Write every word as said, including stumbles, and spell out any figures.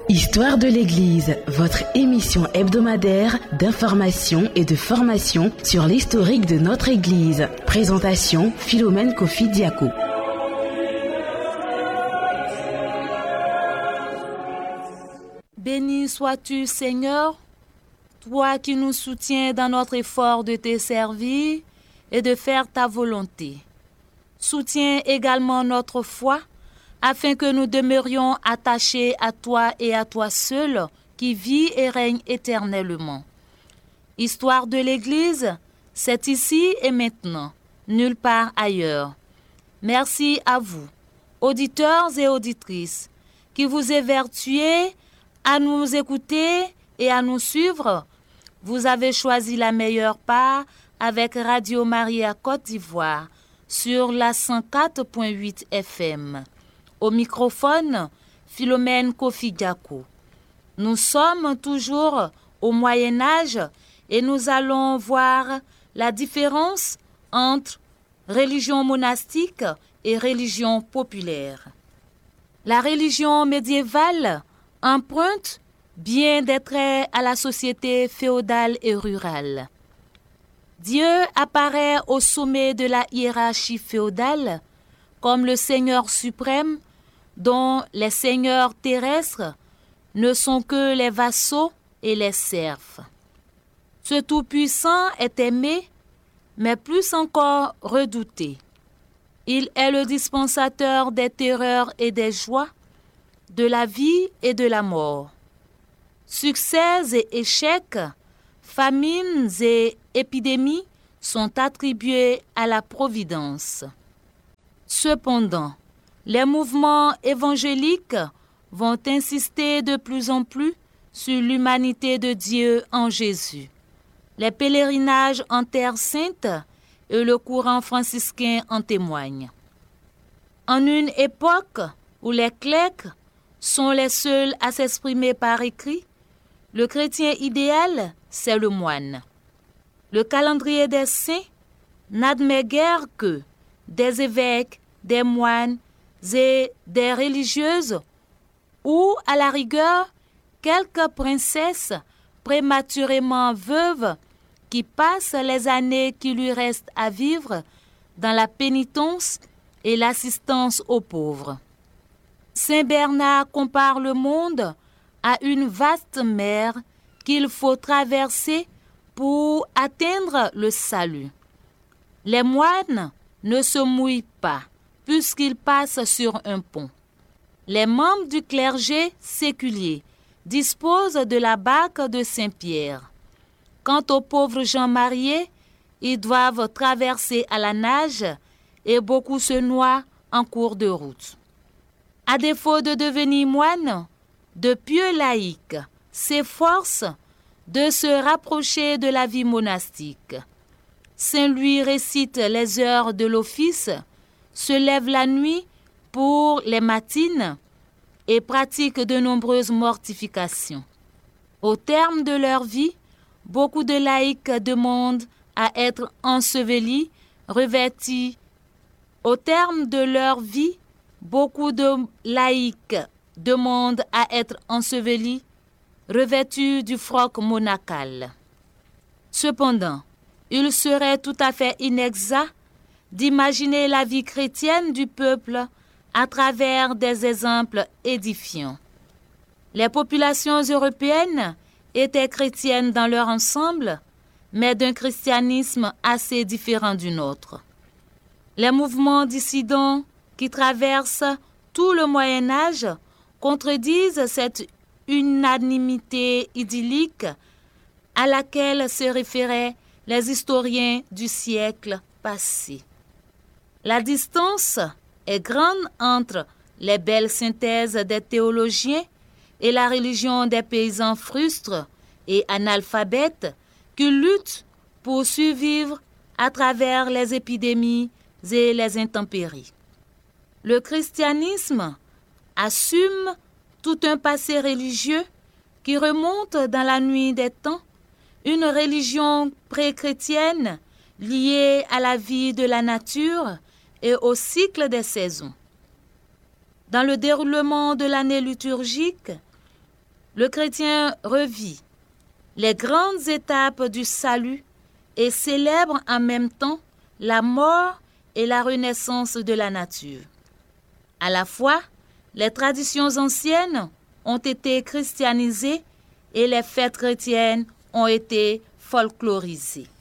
Histoire de l'Église, votre émission hebdomadaire d'information et de formation sur l'historique de notre Église. Présentation Philomène Kofi Diako. Béni sois-tu, Seigneur, toi qui nous soutiens dans notre effort de te servir et de faire ta volonté. Soutiens également notre foi, afin que nous demeurions attachés à toi et à toi seul, qui vis et règne éternellement. Histoire de l'Église, c'est ici et maintenant, nulle part ailleurs. Merci à vous, auditeurs et auditrices, qui vous évertuez à nous écouter et à nous suivre. Vous avez choisi la meilleure part avec Radio Maria Côte d'Ivoire sur la cent quatre point huit F M. Au microphone, Philomène Kofi Diako. Nous sommes toujours au Moyen-Âge et nous allons voir la différence entre religion monastique et religion populaire. La religion médiévale emprunte bien des traits à la société féodale et rurale. Dieu apparaît au sommet de la hiérarchie féodale comme le Seigneur suprême, dont les seigneurs terrestres ne sont que les vassaux et les serfs. Ce Tout-Puissant est aimé, mais plus encore redouté. Il est le dispensateur des terreurs et des joies, de la vie et de la mort. Succès et échecs, famines et épidémies sont attribués à la Providence. Cependant, les mouvements évangéliques vont insister de plus en plus sur l'humanité de Dieu en Jésus. Les pèlerinages en Terre Sainte et le courant franciscain en témoignent. En une époque où les clercs sont les seuls à s'exprimer par écrit, le chrétien idéal, c'est le moine. Le calendrier des saints n'admet guère que des évêques, des moines et des religieuses ou, à la rigueur, quelques princesses prématurément veuves qui passent les années qui lui restent à vivre dans la pénitence et l'assistance aux pauvres. Saint Bernard compare le monde à une vaste mer qu'il faut traverser pour atteindre le salut. Les moines ne se mouillent pas, puisqu'ils passent sur un pont. Les membres du clergé séculier disposent de la barque de Saint-Pierre. Quant aux pauvres gens mariés, ils doivent traverser à la nage et beaucoup se noient en cours de route. À défaut de devenir moine, de pieux laïcs s'efforcent de se rapprocher de la vie monastique. Saint Louis récite les heures de l'office, se lève la nuit pour les matines et pratique de nombreuses mortifications. Au terme de leur vie, beaucoup de laïcs demandent à être ensevelis, revêtis. Au terme de leur vie, beaucoup de laïcs demandent à être ensevelis, revêtus du froc monacal. Cependant, il serait tout à fait inexact d'imaginer la vie chrétienne du peuple à travers des exemples édifiants. Les populations européennes étaient chrétiennes dans leur ensemble, mais d'un christianisme assez différent du nôtre. Les mouvements dissidents qui traversent tout le Moyen-Âge contredisent cette unanimité idyllique à laquelle se référaient les historiens du siècle passé. La distance est grande entre les belles synthèses des théologiens et la religion des paysans frustres et analphabètes qui luttent pour survivre à travers les épidémies et les intempéries. Le christianisme assume tout un passé religieux qui remonte dans la nuit des temps, une religion pré-chrétienne liée à la vie de la nature et au cycle des saisons. Dans le déroulement de l'année liturgique, le chrétien revit les grandes étapes du salut et célèbre en même temps la mort et la renaissance de la nature. À la fois, les traditions anciennes ont été christianisées et les fêtes chrétiennes ont été folklorisées.